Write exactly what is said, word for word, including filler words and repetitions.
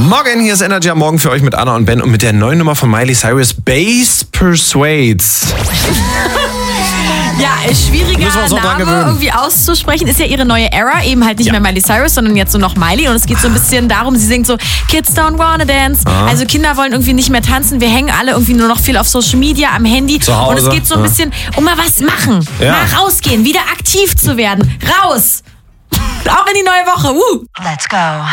Morgen, hier ist Energy am Morgen für euch mit Anna und Ben und mit der neuen Nummer von Miley Cyrus, Bass Persuades. Ja, schwieriger Müssen wir uns noch dran Name gewöhnen. irgendwie auszusprechen. Ist ja ihre neue Era, eben halt nicht Ja. mehr Miley Cyrus, sondern jetzt nur noch Miley. Und es geht so ein bisschen darum, sie singt so, Kids don't wanna dance. Ah. Also Kinder wollen irgendwie nicht mehr tanzen. Wir hängen alle irgendwie nur noch viel auf Social Media, am Handy. Zu Hause. Und es geht so ein Ah. bisschen um mal was machen. Ja. Mal rausgehen, wieder aktiv zu werden. Raus! Auch in die neue Woche. Uh. Let's go.